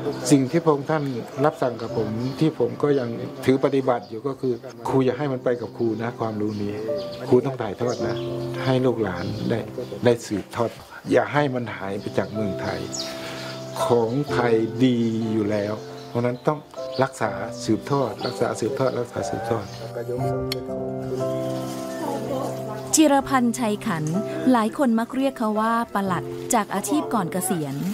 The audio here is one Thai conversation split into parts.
สิ่งที่พระองค์ท่านรับสั่งกับผมที่ผมก็ยังถือปฏิบัติอยู่ก็คือครูอย่าให้มันไปกับครูนะความรู้นี้ครูต้องถ่ายทอดนะให้ลูกหลานได้สืบทอดอย่าให้มันหายไปจากเมืองไทยของไทยดีอยู่แล้วเพราะนั้นต้องรักษาสืบทอดรักษาสืบทอดรักษาสืบทอดจิรพันธ์ชัยขันธ์หลายคนมักเรียกเขาว่าปลัดจากอาชีพก่อนเกษียณ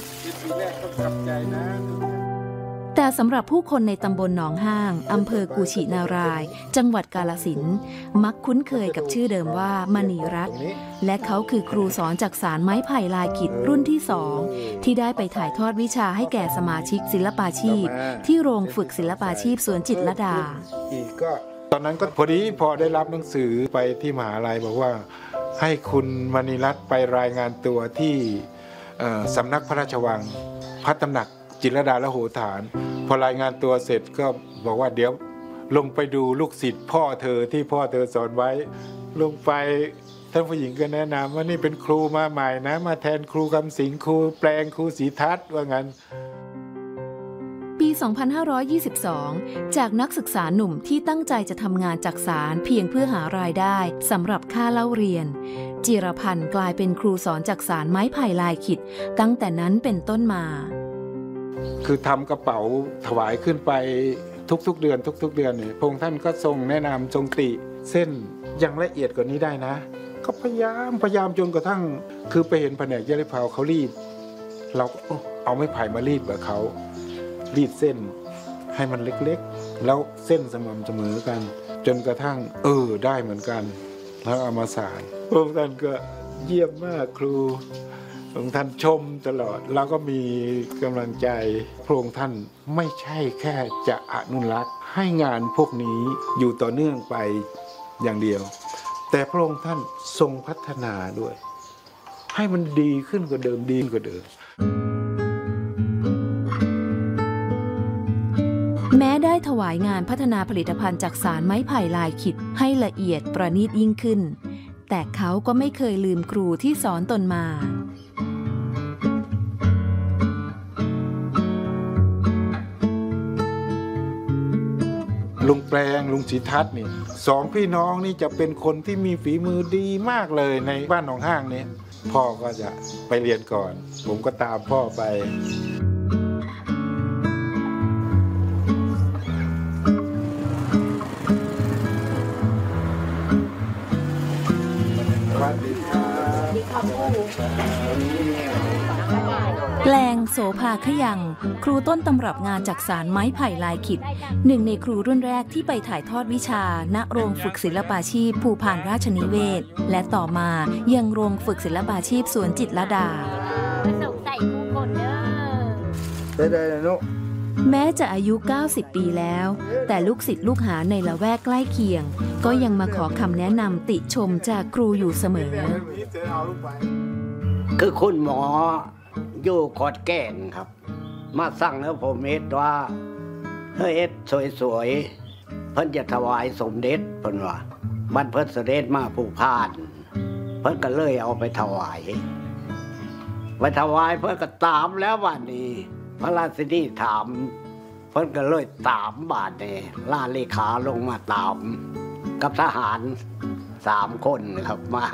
แต่สำหรับผู้คนในตำบลหนองห้างอำเภอกุชินารายจังหวัดกาฬสินธุ์มักคุ้นเคยกับชื่อเดิมว่ามณีรัตน์และเขาคือครูสอนจักสานไม้ไผ่ลายขิดรุ่นที่2ที่ได้ไปถ่ายทอดวิชาให้แก่สมาชิกศิลปาชีพที่โรงฝึกศิลปาชีพสวนจิตรลดาตอนนั้นก็พอได้รับหนังสือไปที่มหาลัยบอกว่าให้คุณมณีรัตน์ไปรายงานตัวที่สำนักพระราชวังพระตำหนักจิตรลดาและโหฐานพอรายงานตัวเสร็จก็บอกว่าเดี๋ยวลงไปดูลูกศิษย์พ่อเธอที่พ่อเธอสอนไว้ลงไปท่านผู้หญิงก็แนะนำว่านี่เป็นครูมาใหม่นะมาแทนครูคำสิงครูแปลงครูศรีทัศน์ว่างั้นปี 2522 จากนักศึกษาหนุ่มที่ตั้งใจจะทำงานจักสานเพียงเพื่อหารายได้สำหรับค่าเล่าเรียนจิรพันธ์กลายเป็นครูสอนจักสานไม้ไผ่ลายขิดตั้งแต่นั้นเป็นต้นมาคือทำกระเป๋าถวายขึ้นไปทุกๆเดือนเนี่ยพระองค์ท่านก็ทรงแนะนำทรงติเส้นยังละเอียดกว่านี้ได้นะก็พยายามจนกระทั่งคือไปเห็นแผนกย่าริพาวเขารีดเราเอาไม้ไผ่มารีดแบบเขารีดเส้นให้มันเล็กๆแล้วเส้นสม่ำเสมอกันจนกระทั่งได้เหมือนกันแล้วเอามาสานพระองค์ท่านก็เยี่ยมมากครูพระองค์ท่านชมตลอดแล้วก็มีกำลังใจพระองค์ท่านไม่ใช่แค่จะอนุรักษ์ให้งานพวกนี้อยู่ต่อเนื่องไปอย่างเดียวแต่พระองค์ท่านทรงพัฒนาด้วยให้มันดีขึ้นกว่าเดิมดีกว่าเดิมแม้ได้ถวายงานพัฒนาผลิตภัณฑ์จักสานไม้ไผ่ลายขิดให้ละเอียดประณีตยิ่งขึ้นแต่เขาก็ไม่เคยลืมครูที่สอนตนมาลุงแปลงลุงศรีทัศน์นี่2พี่น้องนี่จะเป็นคนที่มีฝีมือดีมากเลยในบ้านหนองห้างนี้พ่อก็จะไปเรียนก่อนผมก็ตามพ่อไปแปลงโสภาขยังครูต้นตำรับงานจักสานไม้ไผ่ลายขิดหนึ่งในครูรุ่นแรกที่ไปถ่ายทอดวิชาณโรงฝึกศิลปาชีพภูพานราชนิเวศและต่อมายังโรงฝึกศิลปาชีพสวนจิตรลดาแม้จะอายุ90ปีแล้วแต่ลูกศิษย์ลูกหาในละแวกใกล้เคียงก็ยังมาขอคำแนะนำติชมจากครูอยู่เสมอคือคุณหมออยู่ขอดแก่นครับมาสั่งให้ผมเอ็ดว่าเฮ้ยเอ็ดสวยๆเพิ่นจะถวายสมเด็จเพิ่นว่าบรรพเสด็จมาภูพานเพิ่นก็เลยเอาไปถวายเพิ่นก็ตามแล้ววันนี้พระราชินีถามเพิ่นก็เลยตามบาดนี้ล่าเลขาลงมาตามกับทหาร3 คนครับมา